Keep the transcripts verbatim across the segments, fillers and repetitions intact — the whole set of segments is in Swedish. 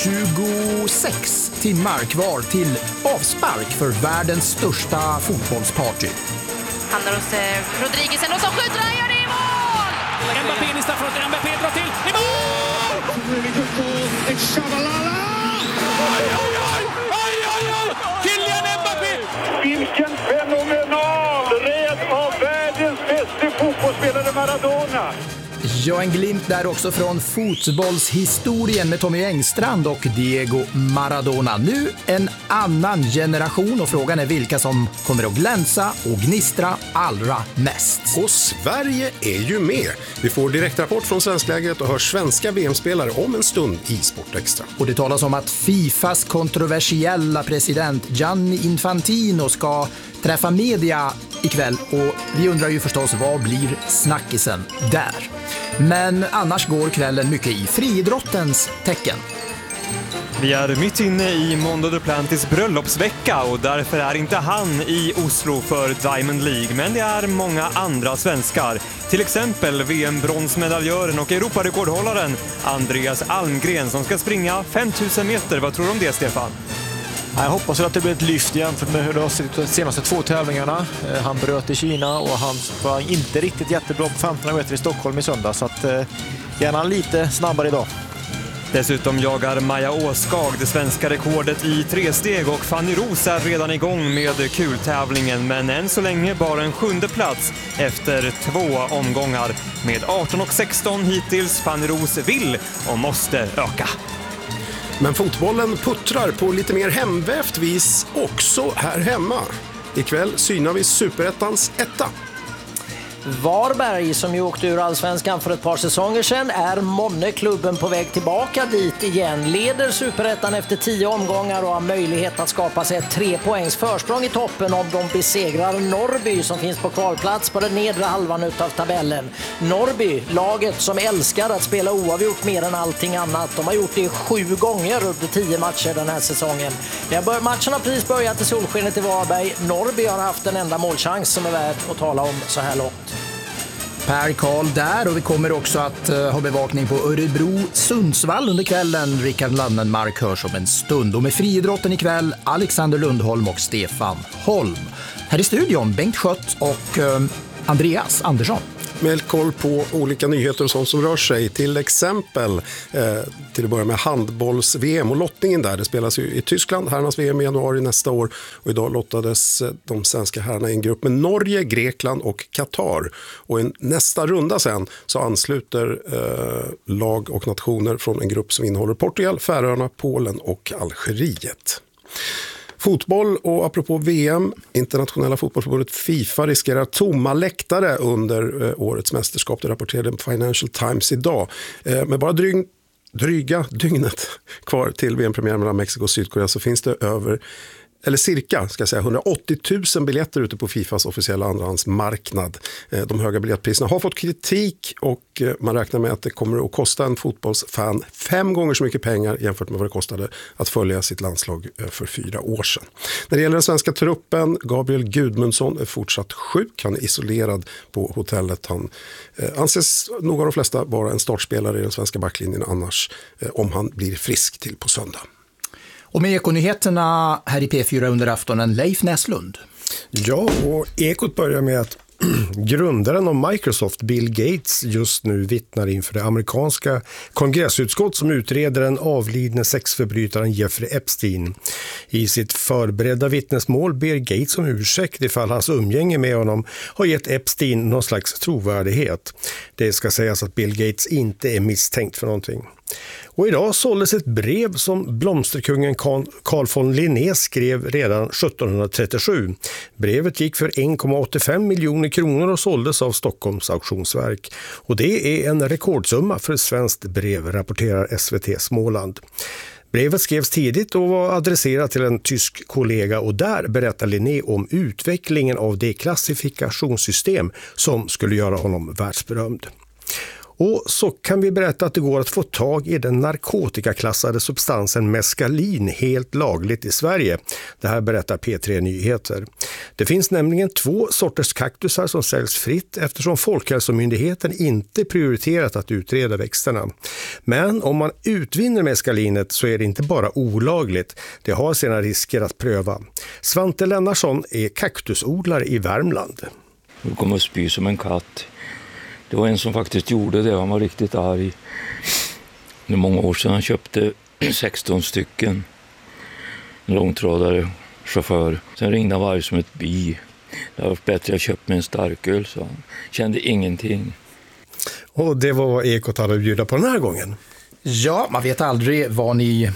tjugosex timmar kvar till avspark för världens största fotbollsparty. Handlar hos eh, Rodriguez och så skjuter han, gör det i mål! Mbappé i straffområdet, Mbappé drar till, i mål! Oj, oj, oj! Oj, oj, oj! Kylian Mbappé! Vilken fenomenal red av världens bästa fotbollsspelare Maradona! Ja, en glimt där också från fotbollshistorien med Tommy Engstrand och Diego Maradona. Nu en annan generation och frågan är vilka som kommer att glänsa och gnistra allra mest. Och Sverige är ju med. Vi får direktrapport från svensklägret och hör svenska V M-spelare om en stund i Sportextra. Och det talas om att Fifas kontroversiella president Gianni Infantino ska träffa media ikväll och vi undrar ju förstås vad blir snackisen där. Men annars går kvällen mycket i friidrottens tecken. Vi är mitt inne i Mondo Duplantis bröllopsvecka och därför är inte han i Oslo för Diamond League, men det är många andra svenskar. Till exempel V M-bronsmedaljören och Europarekordhållaren Andreas Almgren som ska springa fem tusen meter. Vad tror du om det, Stefan? Jag hoppas att det blir ett lyft jämfört med hur det har sett ut de senaste två tävlingarna. Han bröt i Kina och han var inte riktigt jättebra på femton meter i Stockholm i söndag. Så att, eh, gärna lite snabbare idag. Dessutom jagar Maja Åskag det svenska rekordet i tre steg och Fanny Ros är redan igång med kultävlingen, men än så länge bara en sjunde plats efter två omgångar. Med arton och sexton hittills. Fanny Ros vill och måste öka. Men fotbollen puttrar på lite mer hemvävt vis också här hemma. Ikväll synar vi Superettans etta. Varberg, som ju åkte ur Allsvenskan för ett par säsonger sedan, är månne-klubben på väg tillbaka dit igen. Leder Superettan efter tio omgångar och har möjlighet att skapa sig ett tre poängs försprång i toppen om de besegrar Norrby som finns på kvalplats på den nedre halvan utav tabellen. Norrby, laget som älskar att spela oavgjort mer än allting annat. De har gjort det sju gånger under tio matcher den här säsongen. Matchen har precis börjat i solskenet i Varberg. Norrby har haft en enda målchans som är värd att tala om så här långt. Per Karl där och vi kommer också att uh, ha bevakning på Örebro Sundsvall under kvällen. Rickard Landenmark hörs om en stund. Och med friidrotten ikväll Alexander Lundholm och Stefan Holm. Här i studion Bengt Schött och uh, Andreas Andersson. Med koll på olika nyheter och sånt som rör sig. Till exempel eh, till att börja med handbolls-V M och lottningen där. Det spelas ju i Tyskland, herrarnas V M i januari nästa år. Och idag lottades de svenska herrarna i en grupp med Norge, Grekland och Qatar. Och i nästa runda sen så ansluter eh, lag och nationer från en grupp som innehåller Portugal, Färöarna, Polen och Algeriet. Fotboll och apropå V M, internationella fotbollsförbundet FIFA riskerar tomma läktare under eh, årets mästerskap. Det rapporterade Financial Times idag. Eh, med bara dryg, dryga dygnet kvar till V M-premiären mellan Mexiko och Sydkorea så finns det över eller cirka ska jag säga, hundraåttio tusen biljetter ute på Fifas officiella andrahandsmarknad. De höga biljettpriserna har fått kritik och man räknar med att det kommer att kosta en fotbollsfan fem gånger så mycket pengar jämfört med vad det kostade att följa sitt landslag för fyra år sedan. När det gäller den svenska truppen, Gabriel Gudmundsson är fortsatt sjuk. Han är isolerad på hotellet. Han anses nog av de flesta vara en startspelare i den svenska backlinjen annars om han blir frisk till på söndag. Och med Ekonyheterna här i P fyra under aftonen, Leif Näslund. Ja, och Ekot börjar med att grundaren av Microsoft, Bill Gates, just nu vittnar inför det amerikanska kongressutskott som utreder den avlidne sexförbrytaren Jeffrey Epstein. I sitt förberedda vittnesmål ber Gates om ursäkt ifall hans umgänge med honom har gett Epstein någon slags trovärdighet. Det ska sägas att Bill Gates inte är misstänkt för någonting. Och idag såldes ett brev som blomsterkungen Carl von Linné skrev redan sjuttonhundratrettiosju. Brevet gick för en komma åttiofem miljoner kronor och såldes av Stockholms auktionsverk. Och det är en rekordsumma för ett svenskt brev, rapporterar S V T Småland. Brevet skrevs tidigt och var adresserat till en tysk kollega och där berättar Linné om utvecklingen av det klassifikationssystem som skulle göra honom världsberömd. Och så kan vi berätta att det går att få tag i den narkotikaklassade substansen meskalin helt lagligt i Sverige. Det här berättar P tre Nyheter. Det finns nämligen två sorters kaktusar som säljs fritt eftersom Folkhälsomyndigheten inte prioriterat att utreda växterna. Men om man utvinner meskalinet så är det inte bara olagligt. Det har sina risker att pröva. Svante Lennarsson är kaktusodlare i Värmland. Du kommer att spy som en katt. Det var en som faktiskt gjorde det. Han var riktigt arg. Det är många år sedan han köpte sexton stycken. En långtradare, chaufför. Sen ringde han varje som ett bi. Det var bättre att köpa med en starköl, så han kände ingenting. Och det var vad Ekot hade att bjuda på den här gången. Ja, man vet aldrig vad ni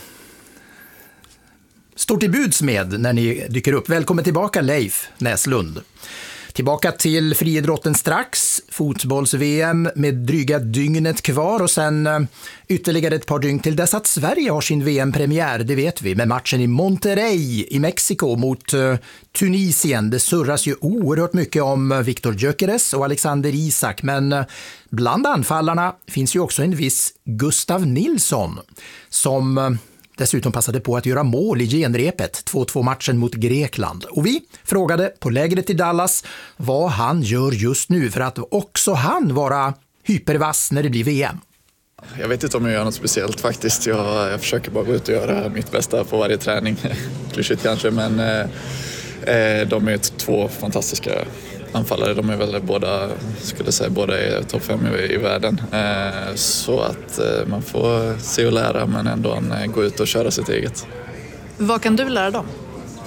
står till buds med när ni dyker upp. Välkommen tillbaka, Leif Näslund. Tillbaka till friidrotten strax, fotbolls-V M med dryga dygnet kvar och sen ytterligare ett par dygn till dess att Sverige har sin V M-premiär, det vet vi, med matchen i Monterrey i Mexiko mot uh, Tunisien. Det surras ju oerhört mycket om Viktor Gyökeres och Alexander Isak, men uh, bland anfallarna finns ju också en viss Gustav Nilsson som uh, dessutom passade på att göra mål i genrepet, två två matchen mot Grekland. Och vi frågade på lägret i Dallas vad han gör just nu för att också han vara hypervass när det blir V M. Jag vet inte om jag gör något speciellt faktiskt. Jag, jag försöker bara gå ut och göra mitt bästa på varje träning. Klyschigt kanske, men eh, de är två fantastiska anfallare. De är väl båda, skulle säga, båda är topp fem i, i världen. Eh, så att eh, man får se och lära, men ändå eh, gå ut och köra sitt eget. Vad kan du lära dem?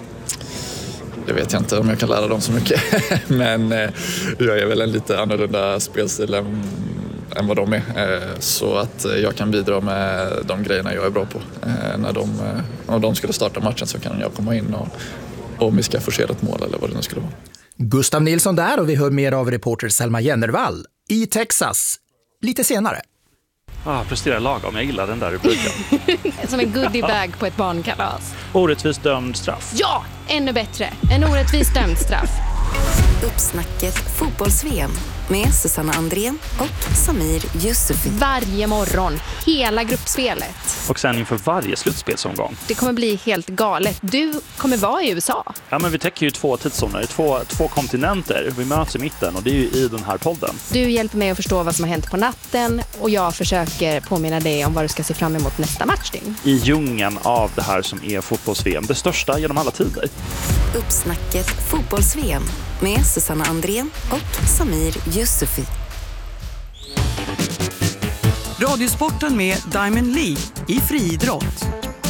Det vet jag inte om jag kan lära dem så mycket. Men eh, jag är väl en lite annorlunda spelstil än, än vad de är. Eh, så att eh, jag kan bidra med de grejerna jag är bra på. Eh, när de, eh, om de skulle starta matchen så kan jag komma in och, och vi ska forcera ett mål eller vad det nu skulle vara. Gustav Nilsson där, och vi hör mer av reporter Selma Jennervall i Texas lite senare. Ah, presterar lagom. Jag gillar den där rubriken. Som en goodiebag på ett barnkalas. Orättvist dömd straff. Ja, ännu bättre. En orättvist dömd straff. Uppsnacket fotbolls-V M med Susanna Andrén och Samir Yusufi. Varje morgon, hela gruppspelet. Och sen inför varje slutspelsomgång. Det kommer bli helt galet. Du kommer vara i U S A. Ja, men vi täcker ju två tidszoner, två, två kontinenter. Vi möts i mitten och det är ju i den här podden. Du hjälper mig att förstå vad som har hänt på natten och jag försöker påminna dig om vad du ska se fram emot nästa matchning. I djungeln av det här som är fotbolls-V M, det största genom alla tider. Uppsnacket fotbolls-V M med Susanna Andrén och Samir Yusufi. Radiosporten med Diamond League i friidrott.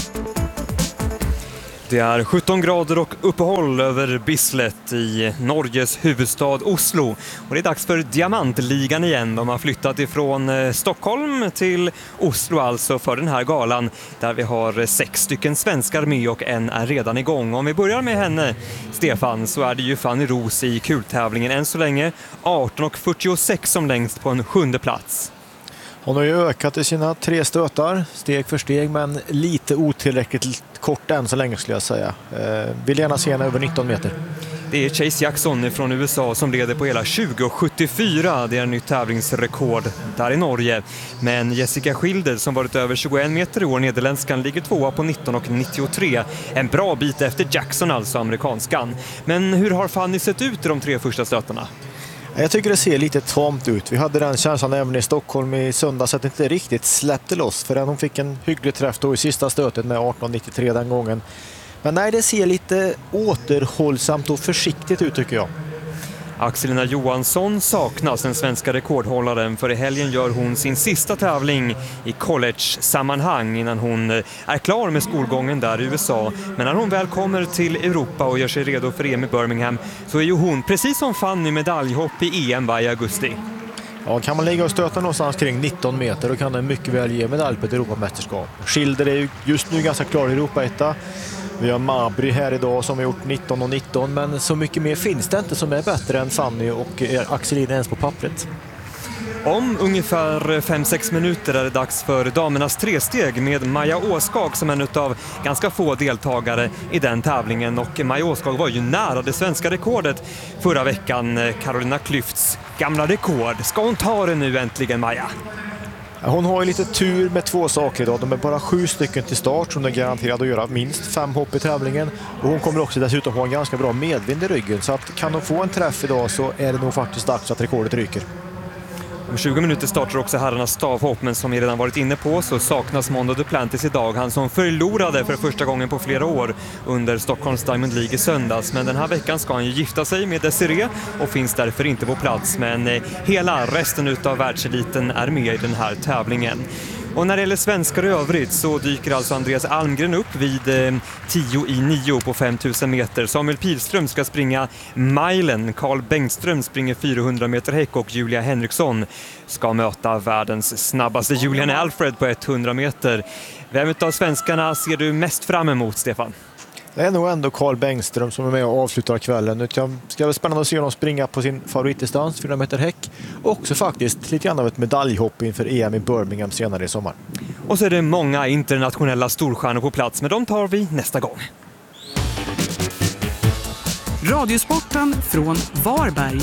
Det är sjutton grader och uppehåll över Bislett i Norges huvudstad Oslo. Och det är dags för Diamantligan igen. De har flyttat ifrån Stockholm till Oslo alltså för den här galan. Där vi har sex stycken svenskar med och en är redan igång. Om vi börjar med henne, Stefan, så är det ju Fanny Ros i kultävlingen än så länge. arton fyrtiosex som längst på en sjunde plats. Hon har ju ökat i sina tre stötar, steg för steg, men lite otillräckligt kort än så länge skulle jag säga. Eh, vill gärna se henne över nitton meter. Det är Chase Jackson från U S A som leder på hela tjugo sjuttiofyra. Det är en nytt tävlingsrekord där i Norge. Men Jessica Schilder som varit över tjugoen meter i år, nederländskan, ligger tvåa på nitton nittiotre. En bra bit efter Jackson, alltså amerikanskan. Men hur har Fanny sett ut i de tre första stötarna? Jag tycker det ser lite tamt ut. Vi hade den känslan även i Stockholm i söndags att det inte riktigt släppte loss, för hon fick en hygglig träff då i sista stötet med arton nittiotre den gången. Men nej, det ser lite återhållsamt och försiktigt ut tycker jag. Axelina Johansson saknas, den svenska rekordhållaren, för i helgen gör hon sin sista tävling i college-sammanhang innan hon är klar med skolgången där i U S A. Men när hon väl kommer till Europa och gör sig redo för E M i Birmingham så är ju hon, precis som Fanny, medaljhopp i E M i augusti. Ja, kan man lägga och stöta någonstans kring nitton meter, då kan det mycket väl ge medalj på ett Europamästerskap. Schilder är ju just nu ganska klar i Europa-etta. Vi har Mabry här idag som har gjort nitton och nitton, men så mycket mer finns det inte som är bättre än Fanny och Axelina ens på pappret. Om ungefär fem sex minuter är det dags för damernas tresteg med Maja Åskag som en av ganska få deltagare i den tävlingen. Och Maja Åskag var ju nära det svenska rekordet förra veckan. Carolina Klyfts gamla rekord. Ska hon ta det nu äntligen, Maja? Hon har ju lite tur med två saker idag. De är bara sju stycken till start som är garanterad att göra minst fem hopp i tävlingen. Och hon kommer också dessutom ha en ganska bra medvind i ryggen. Så att kan hon få en träff idag så är det nog faktiskt dags att rekordet ryker. Om tjugo minuter startar också herrarnas stavhopp, men som vi redan varit inne på så saknas Mondo Duplantis idag. Han som förlorade för första gången på flera år under Stockholms Diamond League i söndags. Men den här veckan ska han ju gifta sig med Desiree och finns därför inte på plats. Men eh, hela resten av världseliten är med i den här tävlingen. Och när det gäller svenskar i övrigt så dyker alltså Andreas Almgren upp vid eh, tio i nio på femtusen meter. Samuel Pilström ska springa milen, Carl Bengtström springer fyrahundra meter häck och Julia Henriksson ska möta världens snabbaste Julian Alfred på hundra meter. Vem av svenskarna ser du mest fram emot, Stefan? Det är nog ändå Carl Bengtström som är med och avslutar kvällen. Det ska vara spännande att se honom springa på sin favoritdistans, fyra meter häck. Och också faktiskt lite grann av ett medaljhopp inför E M i Birmingham senare i sommar. Och så är det många internationella storstjärnor på plats, men de tar vi nästa gång. Radiosporten från Varberg.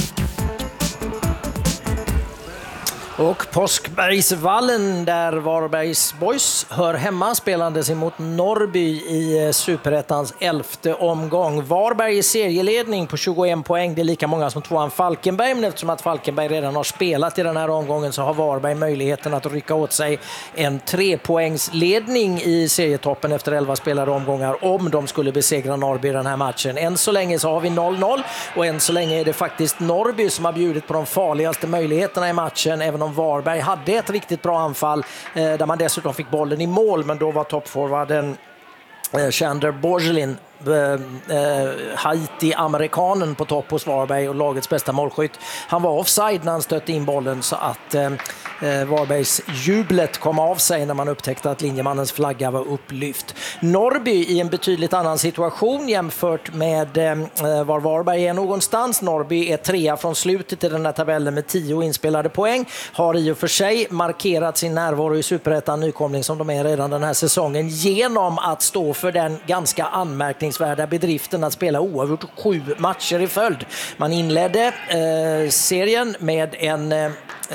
Och Påskbergsvallen där Varbergs Boys hör hemma spelandes emot Norrby i Superettans elfte omgång. Varberg i serieledning på tjugoen poäng, det är lika många som tvåan Falkenberg, men eftersom att Falkenberg redan har spelat i den här omgången så har Varberg möjligheten att rycka åt sig en trepoängsledning i serietoppen efter elva spelade omgångar om de skulle besegra Norrby i den här matchen. Än så länge så har vi noll noll och än så länge är det faktiskt Norrby som har bjudit på de farligaste möjligheterna i matchen, även om Varberg hade ett riktigt bra anfall eh, där man dessutom fick bollen i mål, men då var toppforwarden eh, Chandler Borgelin eh, eh, Haiti-amerikanen på topp hos Varberg och lagets bästa målskytt. Han var offside när han stötte in bollen så att eh, Varbergs jublet kom av sig när man upptäckte att linjemannens flagga var upplyft. Norrby i en betydligt annan situation jämfört med eh, var Varberg är någonstans. Norrby är trea från slutet i den här tabellen med tio inspelade poäng. Har i och för sig markerat sin närvaro i Superettan nykomling som de är redan den här säsongen genom att stå för den ganska anmärkningsvärda bedriften att spela oavgjort sju matcher i följd. Man inledde eh, serien med en eh,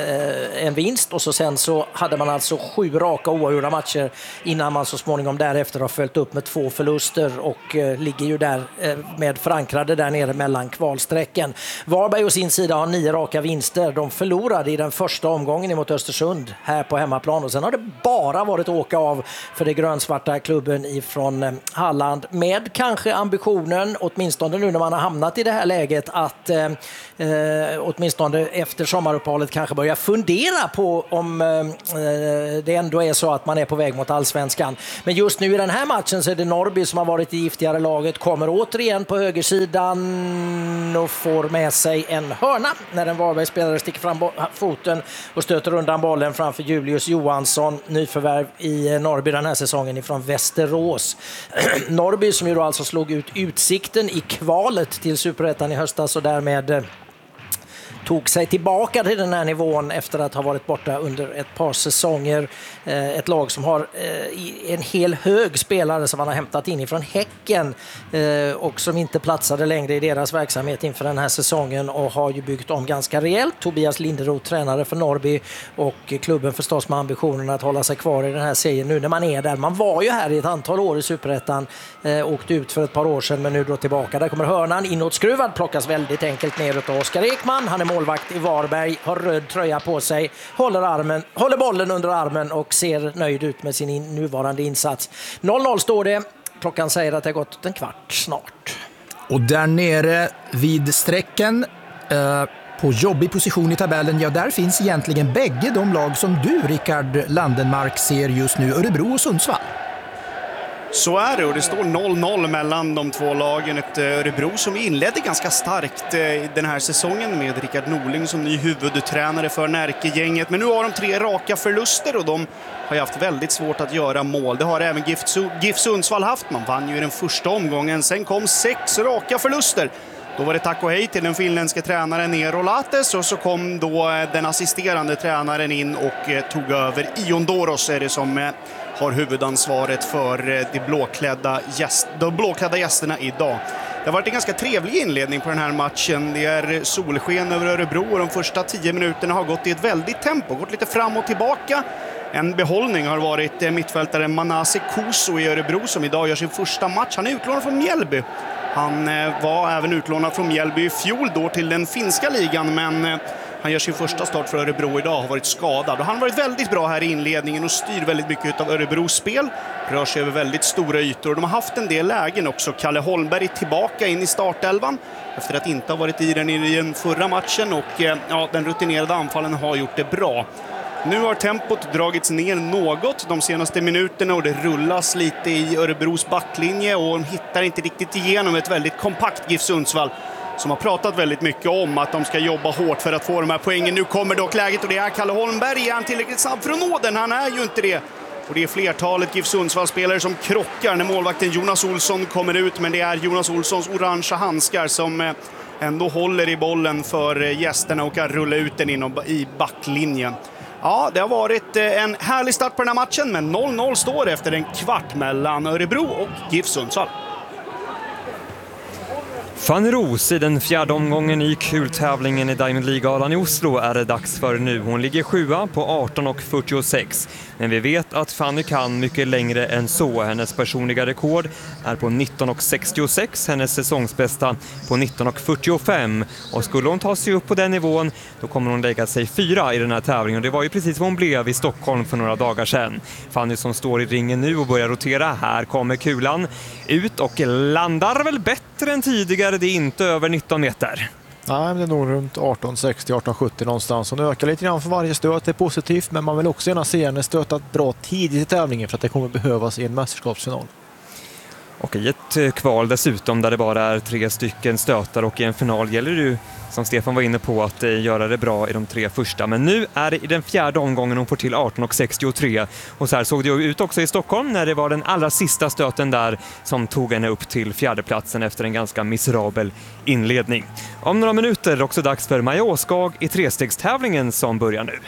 en vinst och så sen så hade man alltså sju raka oavgjorda matcher innan man så småningom därefter har följt upp med två förluster och eh, ligger ju där eh, med förankrade där nere mellan kvalsträcken. Varberg å sin sida har nio raka vinster. De förlorade i den första omgången mot Östersund här på hemmaplan och sen har det bara varit åka av för det grönsvarta klubben ifrån eh, Halland med kanske ambitionen, åtminstone nu när man har hamnat i det här läget, att eh, eh, åtminstone efter sommaruppehållet kanske börja fundera på om eh, det ändå är så att man är på väg mot allsvenskan. Men just nu i den här matchen så är det Norrby som har varit i giftigare laget, kommer återigen på högersidan och får med sig en hörna när en Varbergsspelare sticker fram foten och stöter undan bollen framför Julius Johansson, nyförvärv i Norrby den här säsongen ifrån Västerås. Norrby som ju då alltså slog ut Utsikten i kvalet till Superettan i höstas och därmed tog sig tillbaka till den här nivån efter att ha varit borta under ett par säsonger. Ett lag som har en hel hög spelare som man har hämtat in ifrån Häcken och som inte platsade längre i deras verksamhet inför den här säsongen och har ju byggt om ganska rejält. Tobias Linderoth, tränare för Norrby, och klubben förstås med ambitionen att hålla sig kvar i den här serien nu när man är där. Man var ju här i ett antal år i Superettan, åkte ut för ett par år sedan men nu då tillbaka. Där kommer hörnan inåtskruvad, plockas väldigt enkelt ner av Oskar Ekman. Han är målvakt i Varberg, har röd tröja på sig, håller, armen, håller bollen under armen och ser nöjd ut med sin in, nuvarande insats. noll noll står det. Klockan säger att det har gått en kvart snart. Och där nere vid strecken eh, på jobbig position i tabellen, ja där finns egentligen bägge de lag som du, Rickard Landenmark, ser just nu, Örebro och Sundsvall. Så är det, och det står noll noll mellan de två lagen. Ett Örebro som inledde ganska starkt den här säsongen med Rickard Norling som ny huvudtränare för Närkegänget. Men nu har de tre raka förluster och de har ju haft väldigt svårt att göra mål. Det har även GIF Sundsvall haft. Man vann ju i den första omgången. Sen kom sex raka förluster. Då var det tack och hej till den finländska tränaren Eero Lates och så kom då den assisterande tränaren in och tog över. Ion Doros är det som har huvudansvaret för de blåklädda, gäst, de blåklädda gästerna idag. Det har varit en ganska trevlig inledning på den här matchen. Det är solsken över Örebro och de första tio minuterna har gått i ett väldigt tempo, gått lite fram och tillbaka. En behållning har varit mittfältare Manase Kuso i Örebro som idag gör sin första match. Han är utlånad från Mjällby. Han var även utlånad från Mjällby i fjol då till den finska ligan, men han gör sin första start för Örebro idag, har varit skadad. Och han har varit väldigt bra här i inledningen och styr väldigt mycket av Örebros spel. Rör sig över väldigt stora ytor och de har haft en del lägen också. Kalle Holmberg tillbaka in i startelvan efter att inte ha varit i den i den förra matchen, och ja, den rutinerade anfallen har gjort det bra. Nu har tempot dragits ner något de senaste minuterna och det rullas lite i Örebros backlinje och de hittar inte riktigt igenom ett väldigt kompakt GIF Sundsvall som har pratat väldigt mycket om att de ska jobba hårt för att få de här poängen. Nu kommer dock läget och det är Kalle Holmberg. Är han tillräckligt snabb för att nå den? Han är ju inte det. Och det är flertalet GIF Sundsvall-spelare som krockar när målvakten Jonas Olsson kommer ut, men det är Jonas Olssons orangea handskar som ändå håller i bollen för gästerna och kan rulla ut den in i backlinjen. Ja, det har varit en härlig start på den här matchen, men noll noll står efter en kvart mellan Örebro och GIF Sundsvall. Fanny Ros i den fjärde omgången i kultävlingen i Diamond League-galan i Oslo är det dags för nu. Hon ligger sjua på arton och fyrtiosex. Men vi vet att Fanny kan mycket längre än så. Hennes personliga rekord är på nitton och sextiosex, hennes säsongsbästa på nitton och fyrtiofem. Och skulle hon ta sig upp på den nivån, då kommer hon lägga sig fyra i den här tävlingen. Och det var ju precis vad hon blev i Stockholm för några dagar sedan. Fanny som står i ringen nu och börjar rotera. Här kommer kulan ut och landar väl bättre än tidigare. Det är inte över nitton meter. Nej, det är nog runt arton sextio arton sjuttio någonstans. Hon ökar lite grann för varje stöt, det är positivt, men man vill också gärna se henne stötat bra tidigt i tävlingen för att det kommer behövas i en mästerskapsfinal. Och i ett kval dessutom där det bara är tre stycken stötar, och i en final gäller det ju, som Stefan var inne på, att göra det bra i de tre första. Men nu är det i den fjärde omgången hon får till arton och sextiotre. Och så här såg det ut också i Stockholm när det var den allra sista stöten där som tog henne upp till fjärdeplatsen efter en ganska miserabel inledning. Om några minuter är det också dags för Maja Åskag i trestegstävlingen som börjar nu.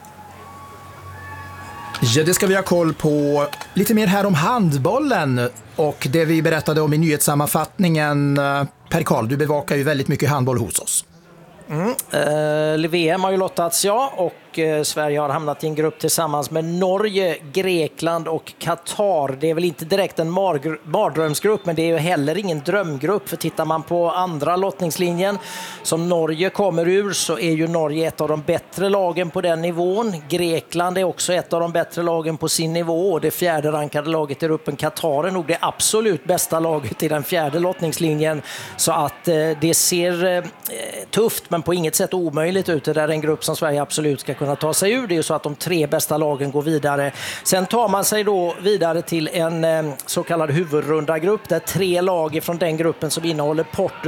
Ja, det ska vi ha koll på. Lite mer här om handbollen och det vi berättade om i nyhetssammanfattningen. Per Karl, du bevakar ju väldigt mycket handboll hos oss. Mm. Uh, V M har ju lottats, ja, och uh, Sverige har hamnat i en grupp tillsammans med Norge, Grekland och Qatar. Det är väl inte direkt en mar- mardrömsgrupp, men det är ju heller ingen drömgrupp, för tittar man på andra lottningslinjen som Norge kommer ur, så är ju Norge ett av de bättre lagen på den nivån. Grekland är också ett av de bättre lagen på sin nivå, och det fjärde rankade laget i gruppen Qatar är nog det absolut bästa laget i den fjärde lottningslinjen. Så att uh, det ser uh, tufft, men på inget sätt omöjligt ut. Det är en grupp som Sverige absolut ska kunna ta sig ur. Det är ju så att de tre bästa lagen går vidare. Sen tar man sig då vidare till en eh, så kallad huvudrunda grupp där tre lag från den gruppen som innehåller Portugal,